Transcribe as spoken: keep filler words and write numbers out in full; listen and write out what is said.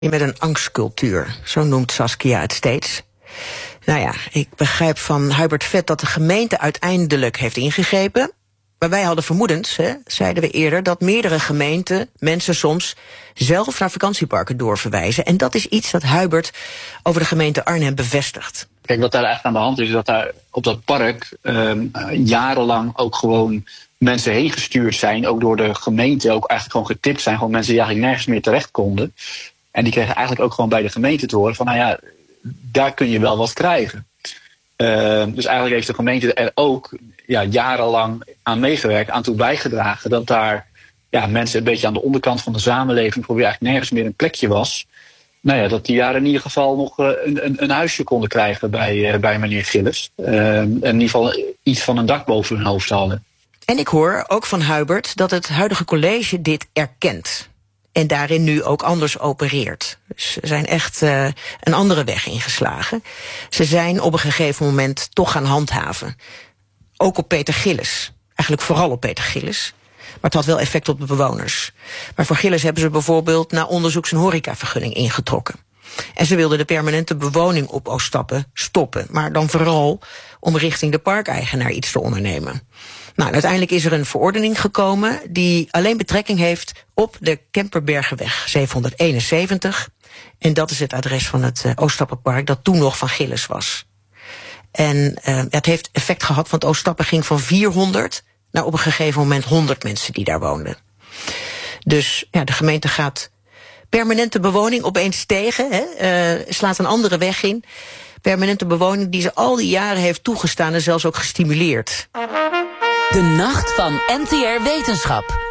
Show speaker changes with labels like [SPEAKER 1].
[SPEAKER 1] met een angstcultuur. Zo noemt Saskia het steeds. Nou ja, ik begrijp van Hubert Vet dat de gemeente uiteindelijk heeft ingegrepen. Maar wij hadden vermoedens, hè, zeiden we eerder, dat meerdere gemeenten mensen soms zelf naar vakantieparken doorverwijzen. En dat is iets dat Hubert over de gemeente Arnhem bevestigt.
[SPEAKER 2] Kijk, wat daar eigenlijk aan de hand is, is dat daar op dat park um, jarenlang ook gewoon mensen heen gestuurd zijn. Ook door de gemeente, ook eigenlijk gewoon getipt zijn. Gewoon mensen die eigenlijk nergens meer terecht konden. En die kregen eigenlijk ook gewoon bij de gemeente te horen van, nou ja, daar kun je wel wat krijgen. Uh, dus eigenlijk heeft de gemeente er ook ja, jarenlang aan meegewerkt, aan toe bijgedragen dat daar ja, mensen een beetje aan de onderkant van de samenleving, voor wie eigenlijk nergens meer een plekje was, nou ja, dat die daar in ieder geval nog uh, een, een, een huisje konden krijgen bij, uh, bij meneer Gillis. Uh, en in ieder geval iets van een dak boven hun hoofd hadden.
[SPEAKER 1] En ik hoor ook van Hubert dat het huidige college dit erkent. En daarin nu ook anders opereert. Dus ze zijn echt uh, een andere weg ingeslagen. Ze zijn op een gegeven moment toch gaan handhaven. Ook op Peter Gillis. Eigenlijk vooral op Peter Gillis. Maar het had wel effect op de bewoners. Maar voor Gillis hebben ze bijvoorbeeld na onderzoeks- en horecavergunning ingetrokken. En ze wilden de permanente bewoning op Ooststappen stoppen. Maar dan vooral om richting de parkeigenaar iets te ondernemen. Nou, uiteindelijk is er een verordening gekomen die alleen betrekking heeft op de Kemperbergenweg zevenhonderdeenenzeventig. En dat is het adres van het uh, Ooststappenpark dat toen nog van Gillis was. En uh, het heeft effect gehad, want Ooststappen ging van vierhonderd naar op een gegeven moment honderd mensen die daar woonden. Dus ja, de gemeente gaat permanente bewoning opeens tegen, hè, uh, slaat een andere weg in. Permanente bewoning die ze al die jaren heeft toegestaan en zelfs ook gestimuleerd.
[SPEAKER 3] De Nacht van N T R Wetenschap.